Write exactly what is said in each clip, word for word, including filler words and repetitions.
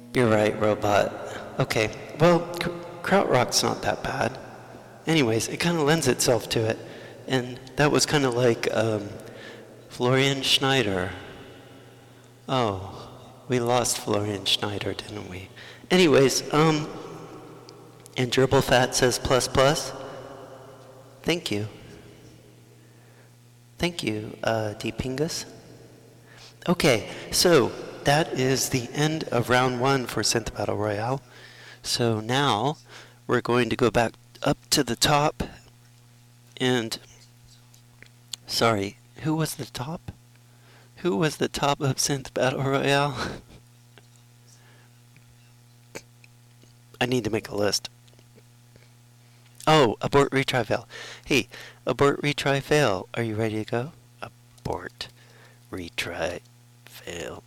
You're right, robot. Okay, well, K- Krautrock's not that bad. Anyways, it kind of lends itself to it. And that was kind of like um, Florian Schneider. Oh, we lost Florian Schneider, didn't we? Anyways, um, and Gerbil Fat says plus plus. Thank you. Thank you, uh, D. Pingus. Okay, so that is the end of round one for Synth Battle Royale. So now we're going to go back up to the top and, sorry, who was the top? Who was the top of Synth Battle Royale? I need to make a list. Oh, abort, retry, fail. Hey, abort, retry, fail. Are you ready to go? Abort, retry, fail.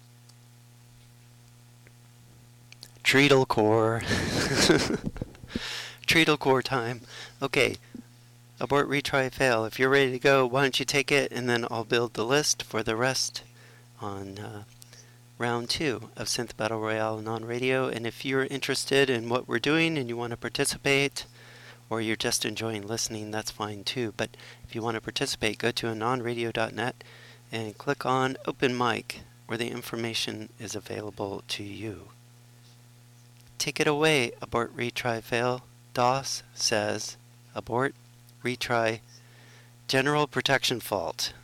Treatle core. Treatle core time. Okay. Abort, retry, fail. If you're ready to go, why don't you take it, and then I'll build the list for the rest on uh, round two of Synth Battle Royale non-radio. And if you're interested in what we're doing and you want to participate, or you're just enjoying listening, that's fine too. But if you want to participate, go to anon radio dot net and click on Open Mic, where the information is available to you. Take it away, abort, retry, fail. DOS says, abort, retry, general protection fault.